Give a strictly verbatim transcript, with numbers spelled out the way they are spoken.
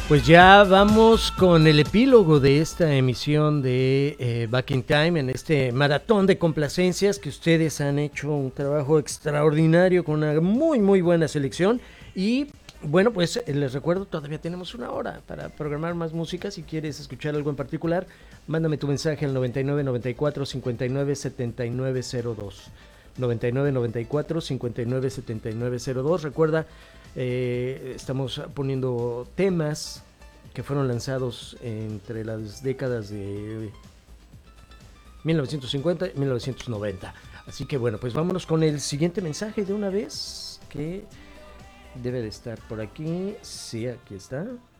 Pues ya vamos con el epílogo de esta emisión de eh, Back in Time, en este maratón de complacencias que ustedes han hecho un trabajo extraordinario con una muy muy buena selección. Y bueno, pues eh, les recuerdo, todavía tenemos una hora para programar más música. Si quieres escuchar algo en particular, mándame tu mensaje al noventa y nueve noventa y cuatro cincuenta y nueve setenta y nueve cero dos. noventa y nueve noventa y cuatro cincuenta y nueve setenta y nueve cero dos. Recuerda, eh, estamos poniendo temas que fueron lanzados entre las décadas de mil novecientos cincuenta y mil novecientos noventa. Así que bueno, pues vámonos con el siguiente mensaje de una vez, que debe de estar por aquí. Sí, aquí está.